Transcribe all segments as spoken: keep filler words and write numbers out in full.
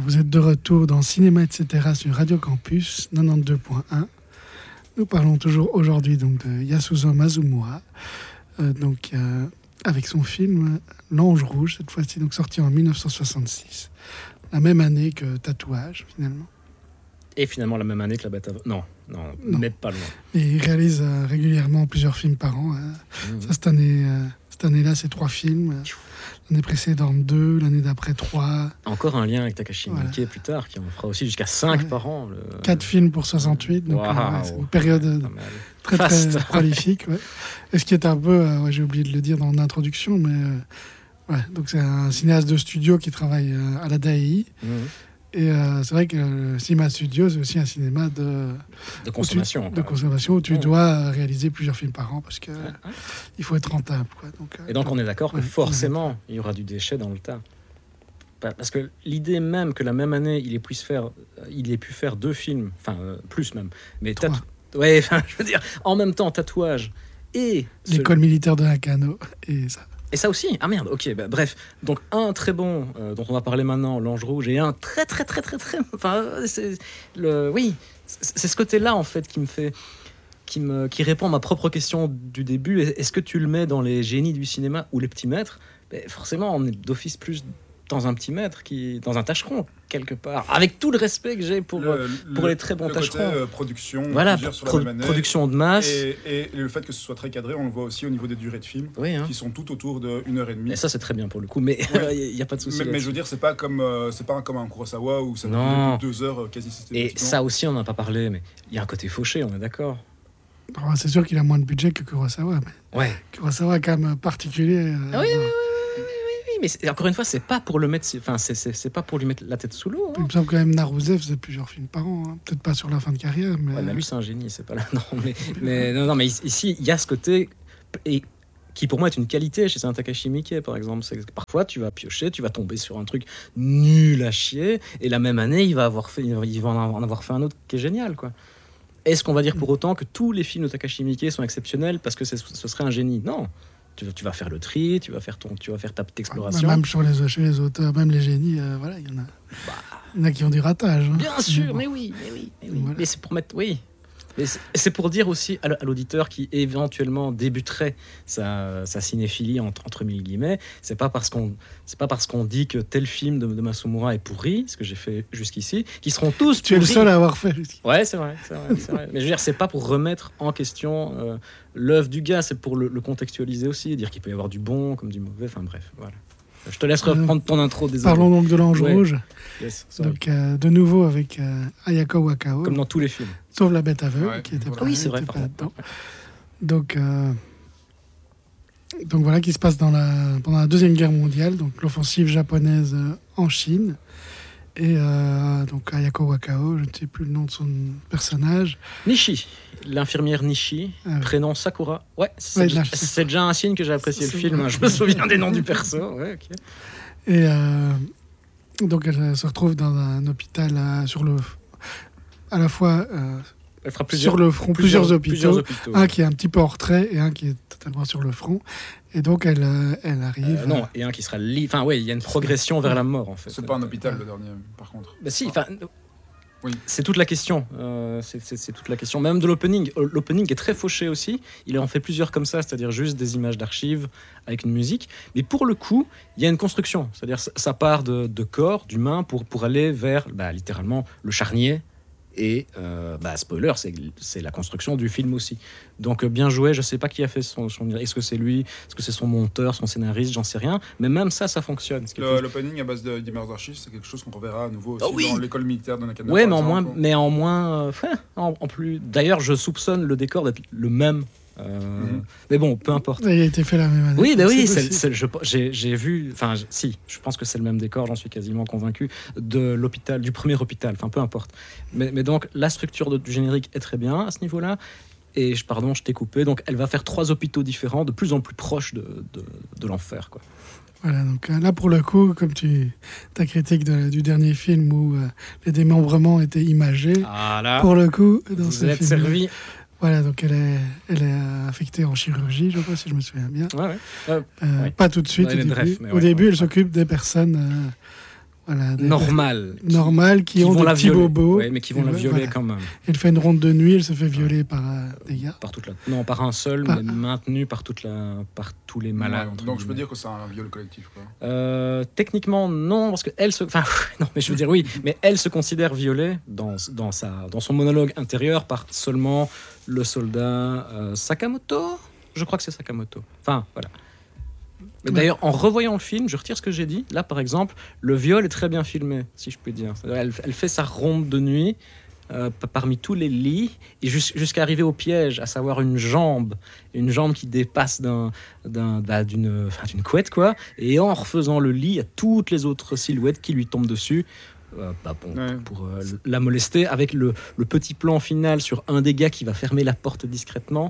vous êtes de retour dans Cinéma, et cetera sur Radio Campus quatre-vingt-douze point un. Nous parlons toujours aujourd'hui donc, de Yasuzo Mazumura, euh, donc, euh, avec son film L'Ange Rouge, cette fois-ci donc, sorti en dix-neuf cent soixante-six, la même année que Tatouage, finalement. Et finalement la même année que La Bête à... Non, non, non. mais pas loin. Et il réalise euh, régulièrement plusieurs films par an. Hein. Mmh. Ça, cette, année, euh, cette année-là, c'est trois films. L'année précédente, deux. L'année d'après, trois. Encore un lien avec Takashi Miike voilà. plus tard, qui en fera aussi jusqu'à cinq ouais. par an. Le... Quatre films pour soixante-huit. Donc, wow. euh, ouais, c'est une période euh, très, très, très prolifique. Ouais. Et ce qui est un peu, euh, ouais, j'ai oublié de le dire dans l'introduction, mais euh, ouais, donc c'est un cinéaste de studio qui travaille euh, à la D A I. Mmh. Et euh, c'est vrai que le cinéma studio, c'est aussi un cinéma de, de consommation. Tu, de consommation où tu mmh. dois réaliser plusieurs films par an parce qu'il ouais. faut être rentable. Quoi. Donc, et donc, donc on est d'accord ouais, que forcément, ouais. il y aura du déchet dans le tas. Parce que l'idée même que la même année, il ait pu faire, il ait pu faire deux films, enfin euh, plus même, mais tatou- ouais, je veux dire, en même temps, Tatouage et l'école ce... militaire de Nakano et ça. Et ça aussi, ah merde, ok, bah, bref. Donc un très bon, euh, dont on va parler maintenant, L'Ange Rouge, et un très très très très très... Enfin, c'est le... Oui, c'est ce côté-là, en fait, qui me fait... Qui, me, qui répond à ma propre question du début. Est-ce que tu le mets dans les génies du cinéma ou les petits maîtres ? Ben, forcément, on est d'office plus dans un petit maître, qui, dans un tâcheron, quelque part. Avec tout le respect que j'ai pour, le, pour le, les très bons le tâcherons. Côté, euh, production, voilà, sur pro- la même année, production de masse. Et, et le fait que ce soit très cadré, on le voit aussi au niveau des durées de film, oui, hein. qui sont tout autour d'une heure et demie. Et ça, c'est très bien pour le coup, mais il ouais. n'y a pas de souci. Mais, mais je veux dire, c'est pas comme, euh, c'est pas comme un Kurosawa où ça dure deux heures quasi systématiquement. Et ça aussi, on n'en a pas parlé, mais il y a un côté fauché, on est d'accord. Oh, c'est sûr qu'il a moins de budget que Kurosawa. Mais ouais. Kurosawa est quand même particulier. Euh, ah oui, oui, oui, oui, oui, mais c'est, encore une fois, c'est pas pour le mettre, enfin, c'est, c'est, c'est pas pour lui mettre la tête sous l'eau. Hein. Il me semble quand même Naruse faisait plusieurs films par an, hein. Peut-être pas sur la fin de carrière, mais. Ouais, mais lui, c'est un génie, c'est pas là. Non, mais, mais non, non, mais ici, il y a ce côté et qui pour moi est une qualité chez un Takashi Miike, par exemple. C'est que parfois, tu vas piocher, tu vas tomber sur un truc nul à chier, et la même année, il va avoir fait, il va en avoir fait un autre qui est génial, quoi. Est-ce qu'on va dire pour autant que tous les films de Takashi Miike sont exceptionnels parce que c'est, ce serait un génie ? Non. Tu, tu vas faire le tri, tu vas faire, ton, tu vas faire ta petite exploration. Même sur les, chez les auteurs, même les génies, euh, voilà, il y en a. Bah, il y en a qui ont du ratage. Hein. Bien sûr, bon. mais oui, mais oui, mais oui. Voilà. Mais c'est pour mettre, oui. Mais c'est, c'est pour dire aussi à l'auditeur qui éventuellement débuterait sa, sa cinéphilie entre, entre mille guillemets, c'est pas parce qu'on c'est pas parce qu'on dit que tel film de, de Masumura est pourri, ce que j'ai fait jusqu'ici, qu'ils seront tous tu pourris. es le seul à avoir fait jusqu'ici. Ouais, c'est vrai, c'est vrai, c'est vrai. Mais je veux dire, c'est pas pour remettre en question euh, l'œuvre du gars, c'est pour le, le contextualiser aussi, dire qu'il peut y avoir du bon comme du mauvais. Enfin bref, voilà. Je te laisse reprendre ton intro, désolé. Parlons donc de l'Ange ouais. Rouge. Yes, donc, euh, de nouveau avec euh, Ayako Wakao. Comme dans tous les films. Sauf La Bête aveugle, ouais, qui était voilà. pas, oui, c'est vrai, pas dedans. Donc, euh, donc voilà, qui se passe dans la, pendant la Deuxième Guerre mondiale, donc l'offensive japonaise euh, en Chine. Et euh, donc Ayako Wakao, je ne sais plus le nom de son personnage. Nishi, l'infirmière Nishi, ah, oui. prénom Sakura. Ouais, c'est, ouais, déjà, c'est déjà un signe que j'ai apprécié le film. Hein. Je me souviens des noms du perso. Ouais, okay. Et euh, donc elle se retrouve dans un hôpital euh, sur le, à la fois euh, elle fera plusieurs, sur le front, plusieurs, plusieurs hôpitaux, plusieurs hôpitaux, un ouais. qui est un petit peu en retrait et un qui est totalement sur le front. Et donc elle, euh, elle arrive. Euh, non, euh, et un qui sera li... Enfin, oui, il y a une progression vers la mort en fait. C'est pas un hôpital le dernier, par contre. Bah si, enfin. Oui. C'est toute la question. Euh, c'est, c'est, c'est toute la question. Même de l'opening. L'opening est très fauché aussi. Il en fait plusieurs comme ça, c'est-à-dire juste des images d'archives avec une musique. Mais pour le coup, il y a une construction. C'est-à-dire ça part de, de corps, d'humain, pour, pour aller vers, bah, littéralement, le charnier. Et, euh, bah, spoiler, c'est, c'est la construction du film aussi. Donc, bien joué. Je ne sais pas qui a fait son, son... Est-ce que c'est lui ? Est-ce que c'est son monteur, son scénariste ? J'en sais rien. Mais même ça, ça fonctionne. Le, l'opening à base de, d'images d'archives, c'est quelque chose qu'on reverra à nouveau aussi oh oui. dans l'école militaire de Nakano. Oui, mais en moins... Mais en moins euh, en, en plus... D'ailleurs, je soupçonne le décor d'être le même. Euh, mm-hmm. Mais bon, peu importe. Il a été fait la même année. Oui, bah oui, c'est, c'est, je, j'ai, j'ai vu, enfin, si, je pense que c'est le même décor, j'en suis quasiment convaincu, de l'hôpital, du premier hôpital, enfin, peu importe. Mais, mais donc, la structure de, du générique est très bien à ce niveau-là. Et, je, pardon, je t'ai coupé. Donc, elle va faire trois hôpitaux différents, de plus en plus proches de, de, de l'enfer, quoi. Voilà, donc là, pour le coup, comme tu, ta critique de, du dernier film où euh, les démembrements étaient imagés, ah là, pour le coup, dans vous ce êtes film, servi. Voilà, donc elle est, elle est affectée en chirurgie, je crois, si je me souviens bien. Ouais, ouais. Euh, euh, ouais. pas tout de suite, au début. Bref, Au ouais, début, ouais, elle ouais. s'occupe des personnes voilà, des- normales. qui- normales qui, qui ont vont des la petits violer. bobos. Ouais, mais qui vont Et la ouais, violer voilà. quand même. Elle fait une ronde de nuit, elle se fait violer par euh, des gars. Par toute la... Non, par un seul, Par- mais maintenu par, toute la... par tous les malades. Ouais, entre donc je peux guillemets. dire que c'est un viol collectif. Quoi. Euh, techniquement, non, parce qu'elle se. Enfin, non, mais je veux dire oui, mais elle se considère violée dans, dans, sa, dans son monologue intérieur par seulement le soldat euh, Sakamoto. Je crois que c'est Sakamoto. Enfin, voilà. Mais Ouais. d'ailleurs, en revoyant le film, je retire ce que j'ai dit. Là, par exemple, le viol est très bien filmé, si je puis dire. C'est-à-dire, Elle, elle fait sa ronde de nuit euh, p- parmi tous les lits et jus- jusqu'à arriver au piège, à savoir une jambe, une jambe qui dépasse d'un, d'un, bah, d'une, enfin, d'une couette, quoi. Et en refaisant le lit, il y a toutes les autres silhouettes qui lui tombent dessus. euh, bah, bon, Ouais. pour euh, la molester, avec le, le petit plan final sur un des gars qui va fermer la porte discrètement.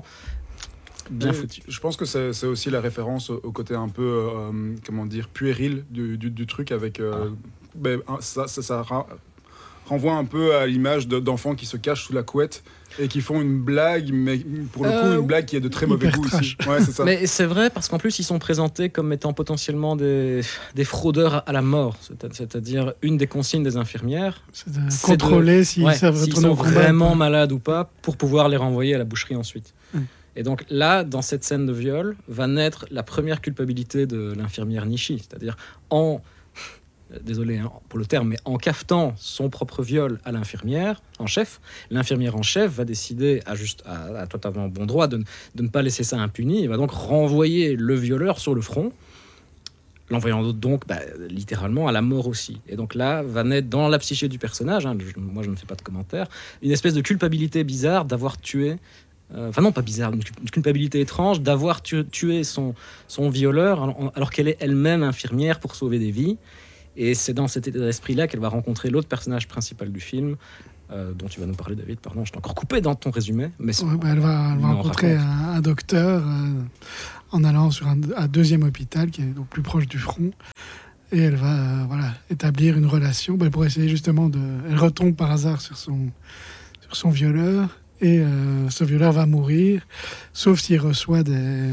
Bien Et foutu. Je pense que c'est c'est aussi la référence au au côté un peu, euh, comment dire, puéril du, du, du truc avec. euh, ben, un- ça, ça, ça ra- renvoie un peu à l'image de- d'enfants qui se cachent sous la couette et qui font une blague, mais pour le coup, Euh, une blague qui est de très mauvais hyper goût trash. aussi. Ouais, c'est ça. Mais c'est vrai parce qu'en plus ils sont présentés comme étant potentiellement des, des fraudeurs à la mort, C'est- c'est-à-dire une des consignes des infirmières, C'est de C'est contrôler s'ils ouais, savent s'ils retourner sont au combat. vraiment ou pas. malades ou pas, pour pouvoir les renvoyer à la boucherie ensuite. Mm. Et donc là, dans cette scène de viol, va naître la première culpabilité de l'infirmière Nishi, c'est-à-dire en, euh, désolé hein, pour le terme, mais en cafetant son propre viol à l'infirmière en chef, l'infirmière en chef va décider, à, juste, à, à totalement bon droit, de, ne- de ne pas laisser ça impuni, et va donc renvoyer le violeur sur le front, l'envoyant donc bah, littéralement à la mort aussi. Et donc là va naître dans la psyché du personnage, hein, je- moi je ne fais pas de commentaires, une espèce de culpabilité bizarre d'avoir tué, euh, enfin non pas bizarre, une cul- une culpabilité étrange d'avoir tu- tué son, son violeur alors, alors qu'elle est elle-même infirmière pour sauver des vies. Et c'est dans cet état d'esprit-là qu'elle va rencontrer l'autre personnage principal du film, euh, dont tu vas nous parler, David. Pardon, je t'ai encore coupé dans ton résumé. Mais c'est- Ouais, bah, elle va, elle va il en rencontrer raconte. un, un docteur euh, en allant sur un, un deuxième hôpital qui est au plus proche du front. Et elle va euh, voilà, établir une relation bah, pour essayer justement de. Elle retombe par hasard sur son, sur son violeur. Et euh, ce violeur va mourir, sauf s'il reçoit des.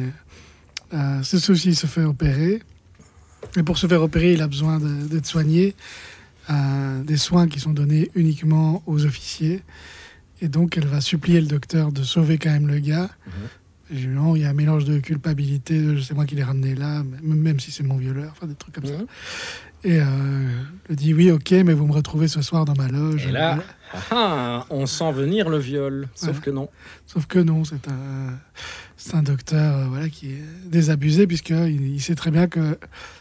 Euh, c'est sauf s'il se fait opérer. Et pour se faire opérer, il a besoin de- d'être soigné. Euh, des soins qui sont donnés uniquement aux officiers. Et donc, elle va supplier le docteur de sauver quand même le gars. Mhm. Et je lui dis, non, il y a un mélange de culpabilité, de c'est moi qui l'ai ramené là, même même si c'est mon violeur, enfin des trucs comme ça. Mhm. Et euh, elle dit, oui, ok, mais vous me retrouvez ce soir dans ma loge. Et là, Voilà. ah, ah, on sent venir le viol. Sauf Ouais. que non. Sauf que non, c'est un, c'est un docteur euh, voilà, qui est désabusé, puisqu'il il sait très bien que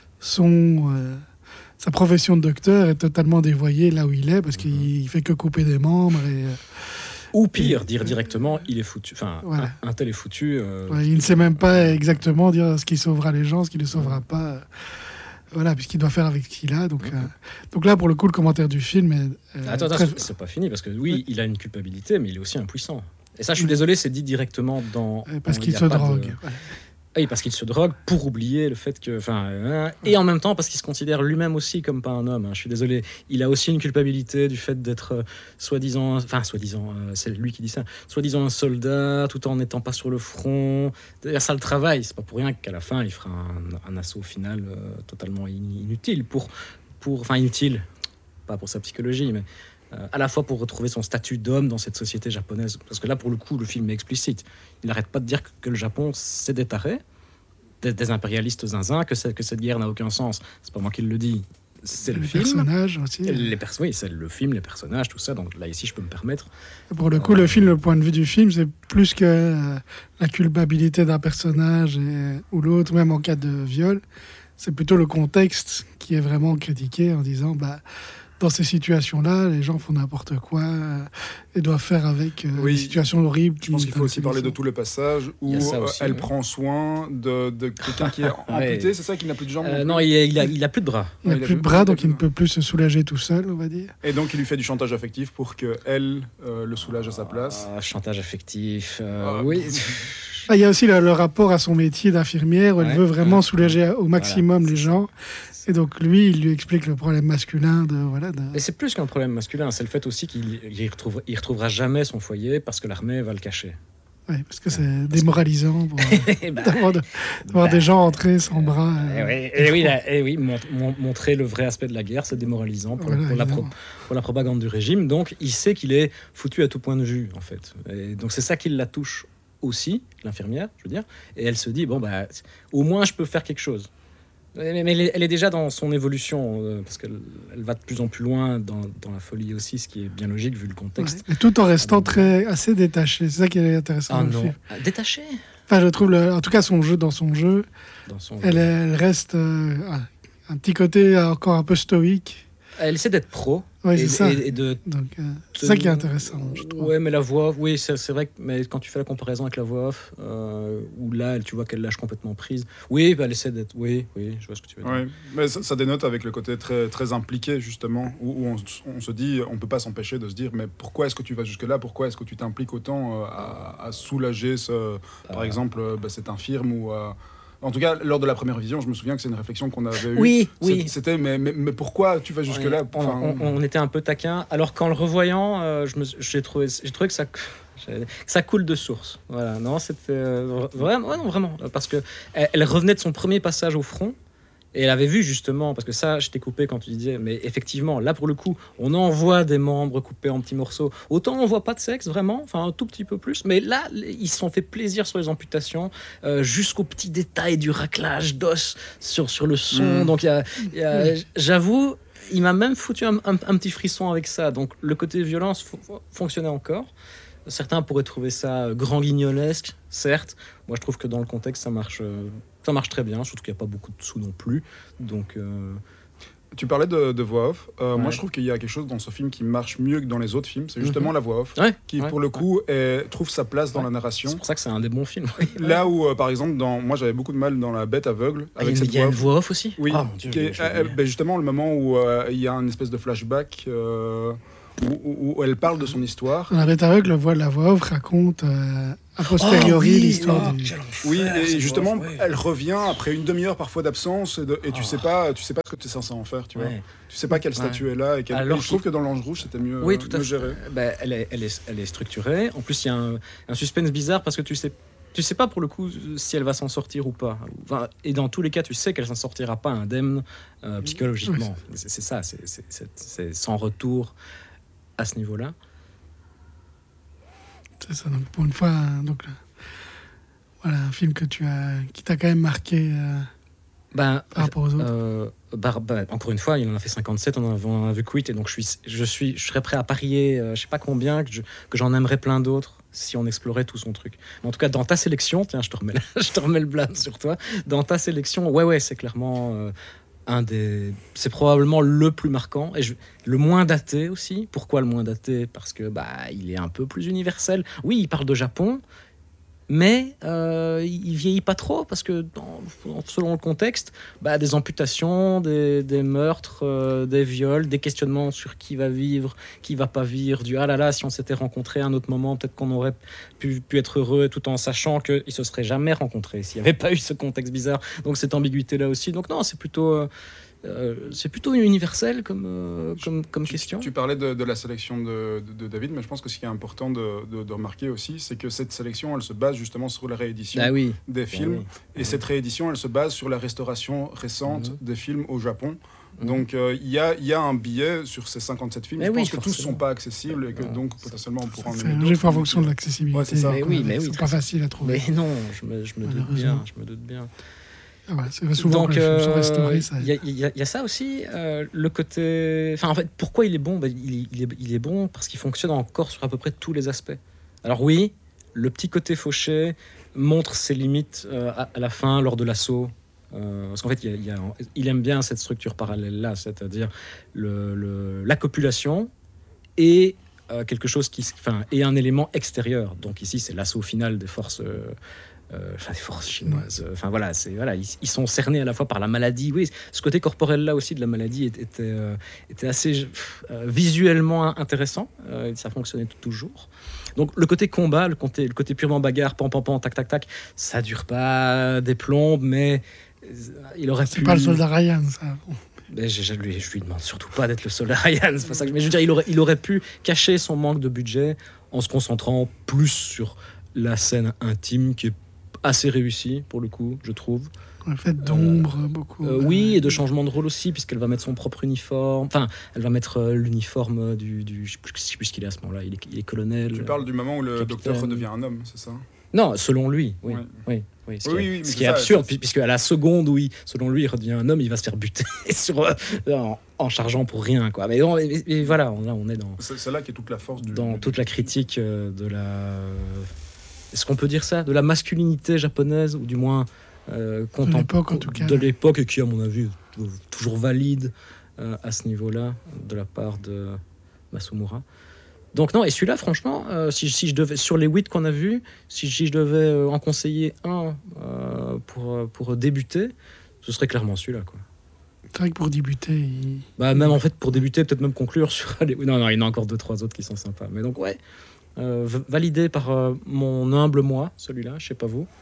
son, euh, sa profession de docteur est totalement dévoyée là où il est, parce qu'il fait que couper des membres. Et, euh, Ou pire, dire directement, il est foutu. Enfin, Voilà. un, un tel est foutu. euh, ouais, il ne sait même pas exactement dire ce qui sauvera les gens, ce qui ne les sauvera pas. euh, Voilà, puisqu'il doit faire avec ce qu'il a. Donc, Mhm. euh, donc là, pour le coup, le commentaire du film est. euh, Attends, attends, très- c'est- c'est pas fini parce que oui, Ouais. il a une culpabilité, mais il est aussi impuissant. Et ça, je suis Oui. désolé, c'est dit directement dans. euh, parce dans- qu'il il y a se pas de- drogue. Voilà. Ah oui, parce qu'il se drogue pour oublier le fait que. Enfin, hein, et en même temps, parce qu'il se considère lui-même aussi comme pas un homme. hein. Je suis désolé. Il a aussi une culpabilité du fait d'être euh, soi-disant. Enfin, soi-disant, euh, c'est lui qui dit ça. Soi-disant un soldat, tout en n'étant pas sur le front. D'ailleurs, ça le travaille. C'est pas pour rien qu'à la fin, il fera un, un assaut final euh, totalement in- inutile. Pour, pour, enfin, inutile. Pas pour sa psychologie, mais. euh, à la fois pour retrouver son statut d'homme dans cette société japonaise. Parce que là, pour le coup, le film est explicite. Il n'arrête pas de dire que, que le Japon, c'est des tarés, des, des impérialistes zinzins, que, c'est- que cette guerre n'a aucun sens. C'est pas moi qui le dis, c'est le Les film. personnages aussi. Et Les pers- oui, c'est le film, les personnages, tout ça. Donc là, ici, je peux me permettre. Pour le coup, Euh, le film, le point de vue du film, c'est plus que euh, la culpabilité d'un personnage et- ou l'autre, même en cas de viol. C'est plutôt le contexte qui est vraiment critiqué en disant, bah, dans ces situations-là, les gens font n'importe quoi euh, et doivent faire avec euh, Oui. des situations horribles. Je pense qu'il faut aussi parler de tous les passages Il où y a ça euh, aussi, elle ouais. prend soin de, de quelqu'un qui est Ouais. amputé, c'est ça, qui n'a plus de jambes. Euh, non non, plus il, a, il, a, il a plus de bras. Il n'a Ouais, il a plus de plus- bras, il a donc plus il ne de- peut plus se soulager tout seul, on va dire. Et donc il lui fait du chantage affectif pour que elle euh, le soulage à sa place. Ah, chantage affectif. euh, Ah. oui. Ah, il y a aussi le, le rapport à son métier d'infirmière, où elle Ouais. veut vraiment Ouais. soulager au maximum Voilà, les c'est gens. Et donc lui, il lui explique le problème masculin de... Voilà, de... Et c'est plus qu'un problème masculin, c'est le fait aussi qu'il il retrouve, il retrouvera jamais son foyer parce que l'armée va le cacher. Oui, parce que c'est démoralisant pour, bah, d'avoir, de, d'avoir bah, des gens entrés sans bras. Et Euh, oui, et oui, là, et oui mon- mon- montrer le vrai aspect de la guerre, c'est démoralisant pour, voilà, pour la pro- évidemment. pour la propagande du régime. Donc, il sait qu'il est foutu à tout point de vue, en fait. Et donc, c'est ça qui la touche aussi, l'infirmière, je veux dire. Et elle se dit, bon, bah, au moins, je peux faire quelque chose. Mais, mais elle, est, elle est déjà dans son évolution, euh, parce qu'elle elle va de plus en plus loin dans, dans la folie aussi, ce qui est bien logique vu le Ouais, contexte. mais tout en restant Ah, donc, très, assez détaché. C'est ça qui est intéressant Ah dans le non, film. Ah, détaché Enfin, je trouve, le- en tout cas, son jeu, dans son jeu, dans son... elle, elle reste euh, ah, un petit côté encore un peu stoïque. Elle essaie d'être pro. Oui, et, c'est ça. et- et de Donc, euh, c'est ça qui est intéressant, je trouve. Ouais, mais la voix off, oui, c'est, c'est vrai que mais quand tu fais la comparaison avec la voix off, euh, où là, elle- tu vois qu'elle lâche complètement prise. Oui, bah, elle essaie d'être. Oui, oui, je vois ce que tu veux dire. Ouais, mais ça, ça dénote avec le côté très, très impliqué, justement, où, où on, s- on se dit, on peut pas s'empêcher de se dire, mais pourquoi est-ce que tu vas jusque-là? Pourquoi est-ce que tu t'impliques autant euh, à, à soulager, ce, par Euh, exemple, euh, bah, cette infirme ou... euh, en tout cas, lors de la première vision, je me souviens que c'est une réflexion qu'on avait eue. Oui, C'est- oui. C'était, mais, mais, mais pourquoi tu vas jusque-là? Ouais, on, Enfin, on- on était un peu taquin. Alors qu'en le revoyant, euh, je me, j'ai trouvé, j'ai trouvé que ça, que ça coule de source. Voilà, non, c'était euh, vraiment, ouais, non, vraiment, parce que elle, elle revenait de son premier passage au front. Et elle avait vu justement, parce que ça, je t'ai coupé quand tu disais, mais effectivement, là pour le coup, on en voit des membres coupés en petits morceaux. Autant on voit pas de sexe vraiment, enfin un tout petit peu plus, mais là, ils se sont fait plaisir sur les amputations, euh, jusqu'aux petits détails du raclage d'os sur, sur le son. Mm. Donc il y a, il y a- j'avoue, il m'a même foutu un, un- un petit frisson avec ça. Donc le côté violence fo- fonctionnait encore. Certains pourraient trouver ça euh, grand guignolesque, certes. Moi, je trouve que dans le contexte, ça marche, euh, ça marche très bien. Surtout qu'il n'y a pas beaucoup de sous non plus. Donc, euh, tu parlais de, de voix off. Euh, Moi, Ouais. je trouve qu'il y a quelque chose dans ce film qui marche mieux que dans les autres films. C'est justement Mhm. la voix off, ouais, qui, ouais, pour le ouais. coup, est- trouve sa place dans Ouais. la narration. C'est pour ça que c'est un des bons films. oui. Là où, euh, par exemple, dans, moi j'avais beaucoup de mal dans La Bête aveugle Ah, il y a avec une- cette il y a voix une off. voix off aussi. Oui, Ah, mon Dieu, qui est- j'ai- j'ai euh, oublié. ben, justement le moment où euh, il y a un espèce de flashback euh, où, où- où elle parle de son histoire. Dans La Bête aveugle, la voix, la voix off raconte euh, a posteriori Oh, oui, l'histoire oh, du... quel enfer, Oui, et cette justement, voix off, ouais. elle revient après une demi-heure parfois d'absence et, de- et tu Oh. sais pas, tu sais pas ce que tu es censé en faire, tu vois. Ouais. Tu sais pas quel statut est là et, quel- Alors et je trouve qu'il- que dans l'Ange Rouge c'était mieux, Oui, euh, tout à mieux fait. géré. Ben, elle, est, elle, est, elle est structurée. En plus, il y a un, un suspense bizarre parce que tu sais, tu sais pas pour le coup si elle va s'en sortir ou pas. Enfin, et dans tous les cas, tu sais qu'elle s'en sortira pas indemne euh, psychologiquement. C'est, c'est ça, c'est, c'est, c'est, c'est sans retour à ce niveau-là. C'est ça, donc pour une fois, euh, donc, euh, voilà, un film que tu as, qui t'a quand même marqué euh, Ben, par rapport aux autres. Euh, bah, bah, encore une fois, il en a fait cinquante-sept, on en a, on en a vu que huit, et donc je, suis, je, suis, je serais prêt à parier, euh, je sais pas combien, que, je- que j'en aimerais plein d'autres si on explorait tout son truc. Mais en tout cas, dans ta sélection, tiens, je te remets, je te remets le blâme sur toi, dans ta sélection, ouais, ouais, c'est clairement euh, un des... C'est probablement le plus marquant, et je- le moins daté aussi. Pourquoi le moins daté? Parce que bah, il est un peu plus universel. Oui, il parle de Japon, mais euh, il vieillit pas trop parce que dans- selon le contexte, bah, des amputations, des, des meurtres, euh, des viols, des questionnements sur qui va vivre, qui va pas vivre, du ah là là, si on s'était rencontrés à un autre moment, peut-être qu'on aurait pu, pu être heureux, tout en sachant qu'ils se seraient jamais rencontrés s'il n'y avait pas eu ce contexte bizarre. Donc cette ambiguïté là aussi. Donc non, c'est plutôt euh, euh, c'est plutôt universel comme euh, comme, comme Tu- question. Tu parlais de, de la sélection de, de- de David, mais je pense que ce qui est important de, de- de remarquer aussi, c'est que cette sélection, elle se base justement sur la réédition Ah oui. des films. oui. Et cette réédition, elle se base sur la restauration récente Mhm. des films au Japon. Mhm. Donc euh, il y, a, il y a un biais sur ces cinquante-sept films. Mais Je oui, pense que tous ne forcément. sont pas accessibles et que Ouais, donc c'est- potentiellement on pourra en C'est aimer un d'autres. jeu fait en fonction de l'accessibilité. Ouais, c'est ça. Mais oui, mais oui, C'est très- pas facile à trouver. Mais non, je me, je me doute Malheureusement. bien, je me doute bien. Ah ouais, c'est souvent Donc, que les films sont euh, restaurés. Ça... il y, a- il y a- il y a ça aussi, euh, le côté. Enfin, en fait, pourquoi il est bon? Ben, il, il est, il est bon parce qu'il fonctionne encore sur à peu près tous les aspects. Alors, oui, le petit côté fauché montre ses limites euh, à, à la fin, lors de l'assaut. Euh, parce qu'en fait, il, y a- il y a- il aime bien cette structure parallèle-là, c'est-à-dire le, le- la copulation et euh, quelque chose qui. Enfin, et un élément extérieur. Donc, ici, c'est l'assaut final des forces. euh, euh, enfin, des forces chinoises. Enfin voilà, c'est voilà, ils, ils sont cernés à la fois par la maladie. Oui, ce côté corporel là aussi de la maladie était était, euh, était assez euh, visuellement intéressant. Euh, ça fonctionnait toujours. Donc le côté combat, le côté, le côté purement bagarre, pam pam pam, tac tac tac, ça dure pas des plombes, mais euh, il aurait C'est pu. pas le soldat Ryan, ça. Bon. Mais je, je lui, je lui demande surtout pas d'être le soldat Ryan. C'est pas ça que- mais je veux dire, il aurait, il aurait pu cacher son manque de budget en se concentrant plus sur la scène intime qui est assez réussie pour le coup, je trouve. Le fait d'ombre, euh, beaucoup. Euh, oui, et de changement de rôle aussi, puisqu'elle va mettre son propre uniforme. Enfin, elle va mettre euh, l'uniforme du, du. Je ne sais plus ce qu'il est à ce moment-là. Il est, il est colonel. Tu parles du moment où le capitaine. docteur redevient un homme, c'est ça? Non, selon lui, oui. Ouais. oui, oui ce Oui, qui est, oui, mais ce c'est qui est ça, absurde, c'est- puisque à la seconde où, il, selon lui, il redevient un homme, il va se faire buter sur, euh, en, en chargeant pour rien. Quoi. Mais, non, mais- mais voilà, on, là, on est dans, C'est c'est là qui est toute la force du. dans du- toute la critique euh, de la. Est-ce qu'on peut dire ça? De la masculinité japonaise, ou du moins. Euh, De l'époque, en tout cas. De l'époque, et qui, à mon avis, est toujours valide euh, à ce niveau-là, de la part de Masumura. Donc non, et celui-là, franchement, euh, si, si je devais, sur les huit qu'on a vus, si, si je devais euh, en conseiller un euh, pour, pour débuter, ce serait clairement celui-là, quoi. C'est vrai que pour débuter, il... Bah, même en fait, pour débuter, peut-être même conclure sur... les- Non, non, il y en a encore deux, trois autres qui sont sympas. Mais donc, ouais, euh, v- validé par euh, mon humble moi, celui-là, je sais pas vous.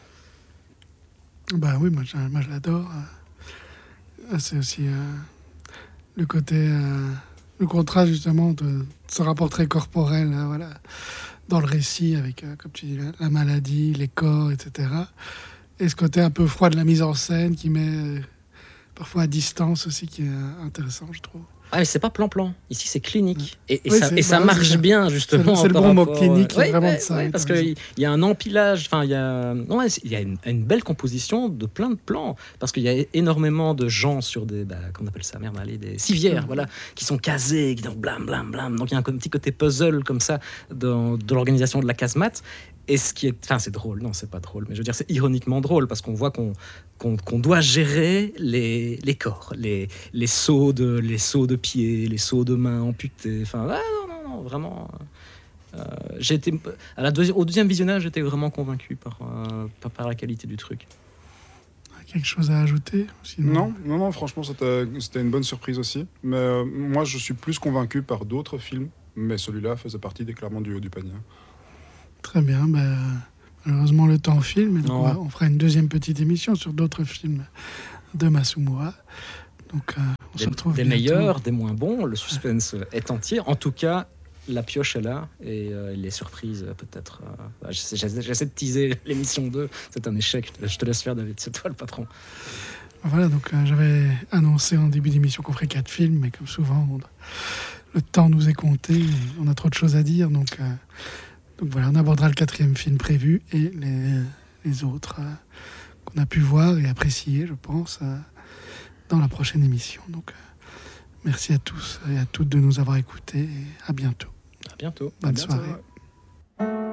Bah oui, moi je, moi, je l'adore. Euh, C'est aussi euh, le côté, euh, le contraste justement de ce rapport très corporel, euh, voilà, dans le récit avec, euh, comme tu dis, la, la maladie, les corps, et cetera. Et ce côté un peu froid de la mise en scène qui met euh, parfois à distance aussi, qui est euh, intéressant, je trouve. Ah, mais c'est pas plan-plan. Ici, c'est clinique. Et, et Oui, ça, c'est- et ça bah, marche c'est- bien, justement. c'est le par bon mot rapport, clinique, euh, c'est vraiment ouais, de ça, ouais, oui, parce t'as raison. qu'il y a un empilage, enfin, il y a, ouais, il y a une, une belle composition de plein de plans. Parce qu'il y a énormément de gens sur des, bah, qu'on appelle ça, merde, allez, des civières, Mhm. voilà, qui sont casés, qui sont blam, blam, blam. Donc il y a un petit côté puzzle comme ça dans, de l'organisation de la casemate. Et ce qui est, enfin, c'est drôle, non, c'est pas drôle, mais je veux dire, c'est ironiquement drôle parce qu'on voit qu'on qu'on qu'on doit gérer les, les corps, les, les sauts de les sauts de pieds, les sauts de mains amputés. Enfin, ah, non, non, non, vraiment. Euh, j'ai été à la deuxi- au deuxième visionnage, j'étais vraiment convaincu par, euh, par par la qualité du truc. Quelque chose à ajouter sinon... Non, non, non, franchement, c'était c'était une bonne surprise aussi. Mais euh, moi, je suis plus convaincu par d'autres films, mais celui-là faisait partie des clairement du haut du panier. Très bien. Ben, malheureusement, le temps file, mais donc Non. on, va- on fera une deuxième petite émission sur d'autres films de Masumura. Donc, euh, on Des, se retrouve des bientôt. meilleurs, des moins bons, le suspense est entier. En tout cas, la pioche est là et euh, les surprises, euh, peut-être. euh, bah, j'essaie, j'essaie- j'essaie de teaser l'émission deux. C'est un échec. Je te, laisse- je te laisse faire, David. C'est toi le patron. Voilà, donc euh, j'avais annoncé en début d'émission qu'on ferait quatre films, mais comme souvent, on- le temps nous est compté, et on a trop de choses à dire, donc, euh, donc voilà, on abordera le quatrième film prévu et les, les autres euh, qu'on a pu voir et apprécier, je pense, euh, dans la prochaine émission. Donc, euh, merci à tous et à toutes de nous avoir écoutés et à bientôt. À bientôt. Bonne À bientôt, soirée. ouais.